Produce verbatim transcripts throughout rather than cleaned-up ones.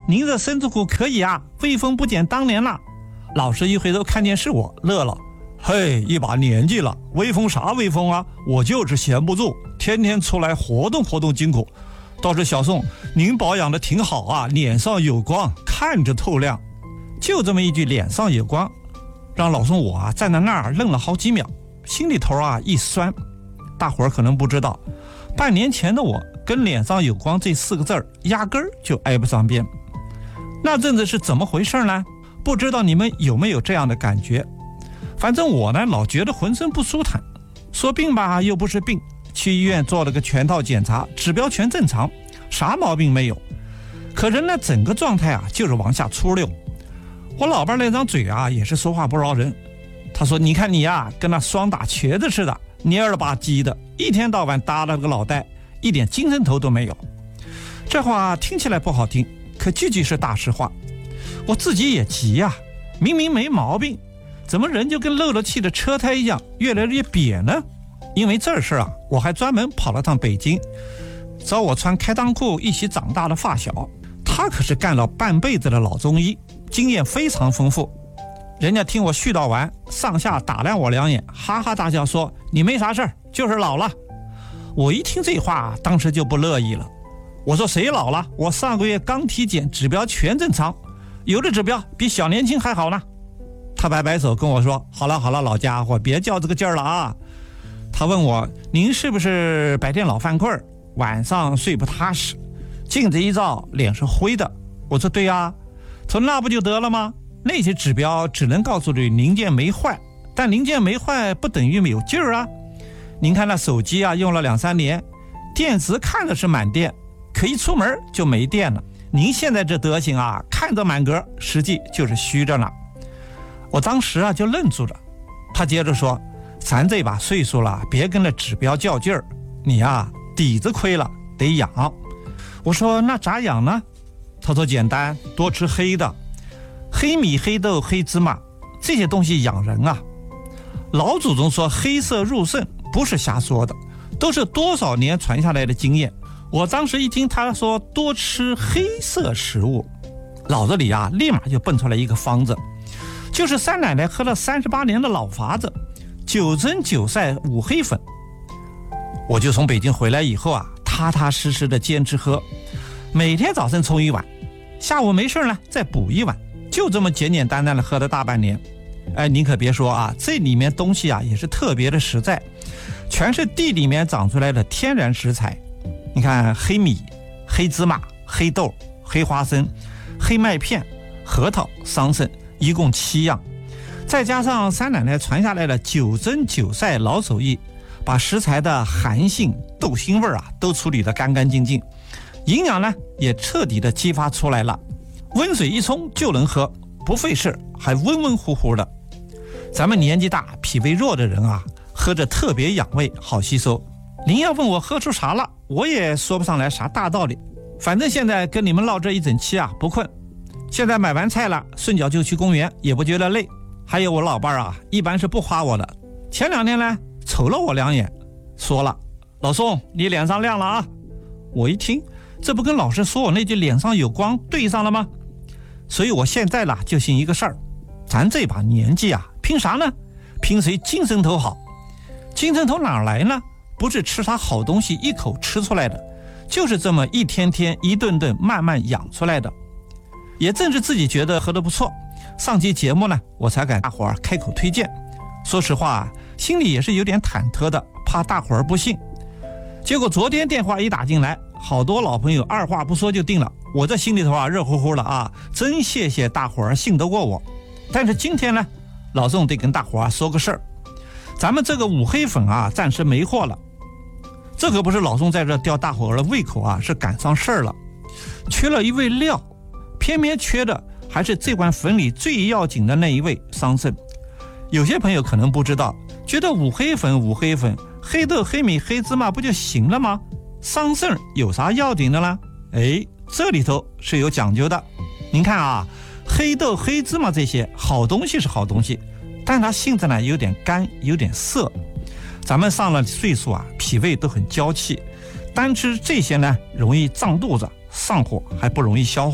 您这身子骨可以啊，威风不减当年了。老师一回头看见是我，乐了。嘿，一把年纪了，威风啥威风啊？我就是闲不住，天天出来活动活动筋骨。倒是小宋，您保养的挺好啊，脸上有光，看着透亮。就这么一句脸上有光，让老宋我啊站在那儿愣了好几秒，心里头啊一酸。大伙儿可能不知道，半年前的我跟脸上有光这四个字儿压根儿就挨不上边。那阵子是怎么回事呢？不知道你们有没有这样的感觉？反正我呢老觉得浑身不舒坦，说病吧又不是病，去医院做了个全套检查，指标全正常，啥毛病没有。可人呢整个状态啊就是往下出溜。我老伴那张嘴啊也是说话不饶人，他说你看你呀跟那双打瘸子似的，蔫了吧唧的，一天到晚耷拉个脑袋，一点精神头都没有。这话听起来不好听，可句句是大实话。我自己也急呀、啊，明明没毛病，怎么人就跟漏了气的车胎一样越来越瘪呢？因为这事啊，我还专门跑了趟北京，找我穿开裆裤一起长大的发小，他可是干了半辈子的老中医，经验非常丰富。人家听我絮叨完，上下打量我两眼，哈哈大笑说：“你没啥事儿，就是老了。”我一听这话，当时就不乐意了。我说：“谁老了？我上个月刚体检，指标全正常，有的指标比小年轻还好呢。”他摆摆手跟我说：“好了好了，老家伙，别较这个劲儿了啊。”他问我：“您是不是白天老犯困，晚上睡不踏实？镜子一照，脸是灰的。”我说：“对呀。”他说：“那不就得了吗？那些指标只能告诉你零件没坏，但零件没坏不等于没有劲儿啊。您看那手机啊，用了两三年，电池看着是满电，可一出门就没电了。您现在这德行啊，看着满格，实际就是虚着呢。”我当时啊就愣住了。他接着说：“咱这把岁数了，别跟那指标较劲儿，你呀底子亏了，得养。”我说：“那咋养呢？”他说：“简单，多吃黑的，黑米、黑豆、黑芝麻这些东西养人啊。老祖宗说黑色入肾，不是瞎说的，都是多少年传下来的经验。”我当时一听他说多吃黑色食物，脑子里啊立马就蹦出来一个方子，就是三奶奶喝了三十八年的老法子，九蒸九晒五黑粉。我就从北京回来以后啊，踏踏实实的坚持喝，每天早晨冲一碗，下午没事呢再补一碗，就这么简简单单的喝了大半年。哎，您可别说啊，这里面东西啊也是特别的实在，全是地里面长出来的天然食材。你看黑米、黑芝麻、黑豆、黑花生、黑麦片、核桃、桑葚，一共七样，再加上三奶奶传下来的九蒸九晒老手艺，把食材的寒性、豆腥味啊都处理得干干净净，营养呢也彻底的激发出来了，温水一冲就能喝，不费事，还温温乎乎的。咱们年纪大脾胃弱的人啊，喝着特别养胃，好吸收。您要问我喝出啥了，我也说不上来啥大道理，反正现在跟你们唠这一整期啊不困。现在买完菜了，顺脚就去公园，也不觉得累。还有我老伴啊，一般是不夸我的，前两天呢瞅了我两眼，说了：“老宋，你脸上亮了啊。”我一听，这不跟老师说我那句脸上有光对上了吗？所以我现在啦就信一个事儿，咱这把年纪啊，拼啥呢？拼谁精神头好。精神头哪来呢？不是吃啥好东西一口吃出来的，就是这么一天天一顿顿慢慢养出来的。也正是自己觉得喝得不错，上期节目呢我才给大伙儿开口推荐。说实话，心里也是有点忐忑的，怕大伙儿不信。结果昨天电话一打进来，好多老朋友二话不说就定了，我这心里头啊热乎乎的啊，真谢谢大伙儿信得过我。但是今天呢，老宋得跟大伙儿说个事儿，咱们这个五黑粉啊暂时没货了。这可不是老宋在这吊大伙儿的胃口啊，是赶上事儿了，缺了一味料，偏偏缺的还是这碗粉里最要紧的那一味桑葚。有些朋友可能不知道，觉得五黑粉五黑粉，黑豆、黑米、黑芝麻不就行了吗？桑葚有啥要紧的呢？哎，这里头是有讲究的。您看啊，黑豆、黑芝麻这些好东西是好东西，但它性质呢有点干，有点涩。咱们上了岁数啊，脾胃都很娇气，单吃这些呢容易胀肚子、上火，还不容易消化。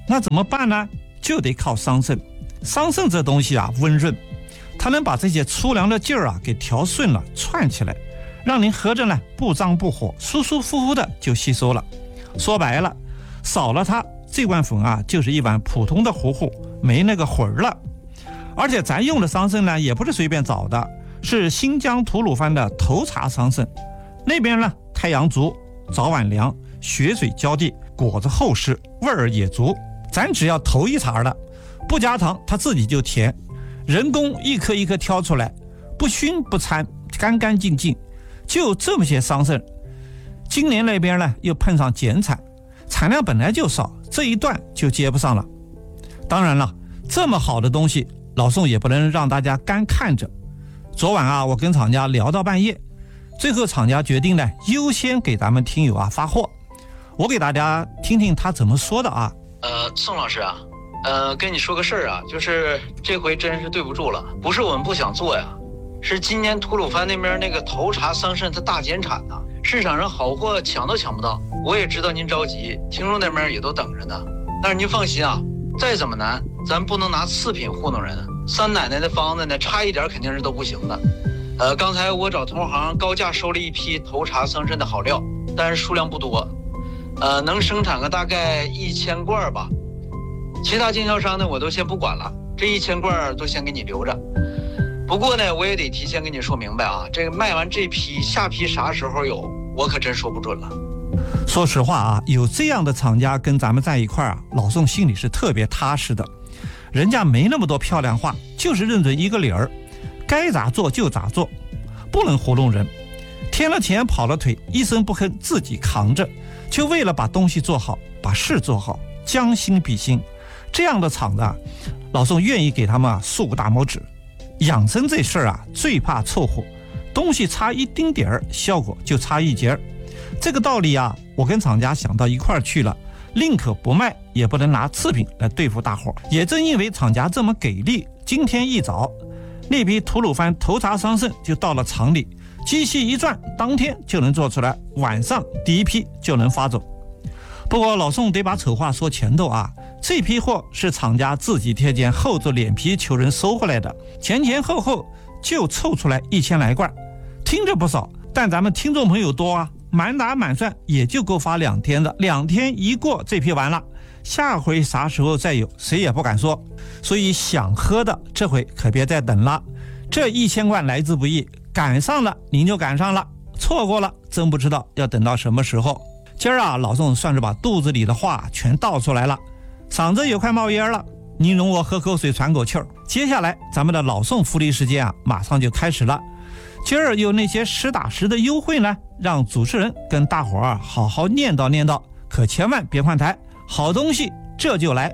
那怎么办呢？就得靠桑葚。桑葚这东西啊，温润，它能把这些粗粮的劲儿啊给调顺了，串起来，让您喝着呢不脏不火，舒舒服服的就吸收了。说白了，少了它，这碗粉啊就是一碗普通的糊糊，没那个魂儿了。而且咱用的桑葚呢，也不是随便找的，是新疆吐鲁番的头茬桑葚。那边呢，太阳足，早晚凉，雪水浇地，果子厚实，味儿也足。咱只要头一茬的，不加糖，它自己就甜。人工一颗一颗挑出来，不熏不掺，干干净净。就这么些桑葚，今年那边呢又碰上减产，产量本来就少，这一段就接不上了。当然了，这么好的东西，老宋也不能让大家干看着。昨晚啊，我跟厂家聊到半夜，最后厂家决定呢，优先给咱们听友啊发货。我给大家听听他怎么说的啊。 呃，宋老师啊，呃，跟你说个事儿啊，就是这回真是对不住了，不是我们不想做呀，是今年吐鲁番那边那个头茬桑葚它大减产呐，市场上好货抢都抢不到。我也知道您着急，听众那边也都等着呢。但是您放心啊，再怎么难，咱不能拿次品糊弄人。三奶奶的方子呢，差一点肯定是都不行的。呃，刚才我找同行高价收了一批头茬桑葚的好料，但是数量不多，呃，能生产个大概一千罐吧。其他经销商呢，我都先不管了，这一千罐都先给你留着。不过呢，我也得提前跟你说明白啊，这个卖完这批，下批啥时候有，我可真说不准了。 说实话啊，有这样的厂家跟咱们在一块儿啊，老宋心里是特别踏实的。人家没那么多漂亮话，就是认准一个理儿，该咋做就咋做，不能糊弄人。添了钱跑了腿，一声不吭自己扛着，就为了把东西做好，把事做好，将心比心。这样的厂子啊，老宋愿意给他们啊竖个大拇指。养生这事儿啊，最怕凑合，东西差一丁点儿，效果就差一截儿。这个道理啊，我跟厂家想到一块儿去了，宁可不卖，也不能拿次品来对付大伙。也正因为厂家这么给力，今天一早，那批吐鲁番头茬桑葚就到了厂里，机器一转，当天就能做出来，晚上第一批就能发走。不过老宋得把丑话说前头啊，这批货是厂家自己贴肩厚着脸皮求人收回来的，前前后后就凑出来一千来罐，听着不少，但咱们听众朋友多啊，满打满算也就够发两天的，两天一过，这批完了，下回啥时候再有，谁也不敢说。所以想喝的这回可别再等了，这一千罐来之不易，赶上了您就赶上了，错过了真不知道要等到什么时候。今儿啊，老宋算是把肚子里的话全倒出来了，嗓子也快冒烟了，您容我喝口水喘口气儿。接下来咱们的老宋福利时间啊，马上就开始了。今儿有那些实打实的优惠呢，让主持人跟大伙儿好好念叨念叨，可千万别换台，好东西这就来。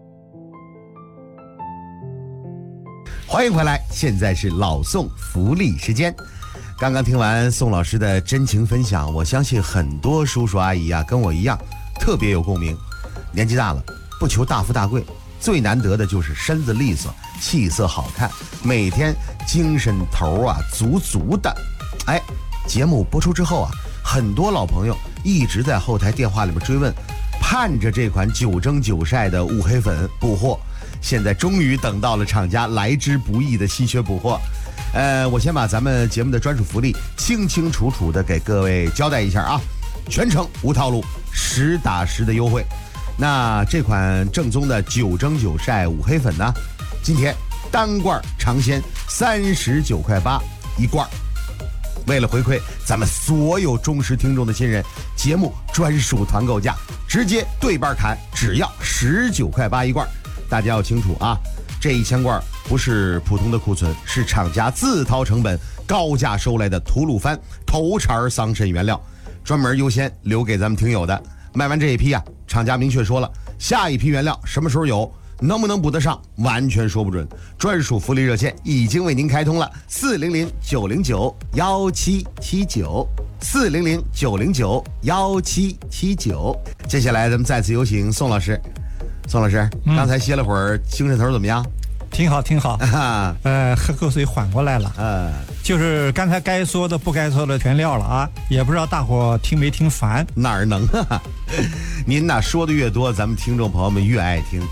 欢迎回来，现在是老宋福利时间。刚刚听完宋老师的真情分享，我相信很多叔叔阿姨啊跟我一样特别有共鸣。年纪大了，不求大富大贵，最难得的就是身子利索，气色好看，每天精神头啊足足的。哎，节目播出之后啊，很多老朋友一直在后台电话里面追问，盼着这款九蒸九晒的乌黑粉补货，现在终于等到了厂家来之不易的稀缺补货。呃，我先把咱们节目的专属福利清清楚楚的给各位交代一下啊，全程无套路，实打实的优惠。那这款正宗的九蒸九晒五黑粉呢，今天单罐尝鲜三十九块八一罐。为了回馈咱们所有忠实听众的信任，节目专属团购价，直接对半砍，只要十九块八一罐。大家要清楚啊，这一千罐不是普通的库存，是厂家自掏成本高价收来的吐鲁番头茬桑葚原料，专门优先留给咱们听友的。卖完这一批啊，厂家明确说了，下一批原料什么时候有，能不能补得上，完全说不准。专属福利热线已经为您开通了，四零零九零九幺七七九，四零零九零九幺七七九。接下来咱们再次有请宋老师。宋老师，嗯、刚才歇了会儿，精神头怎么样？ 挺好，挺好。呃，喝口水缓过来了。 呃。 就是刚才该说的不该说的全撂了啊，也不知道大伙听没听烦。 哪儿能啊？您呐说的越多，咱们听众朋友们越爱听。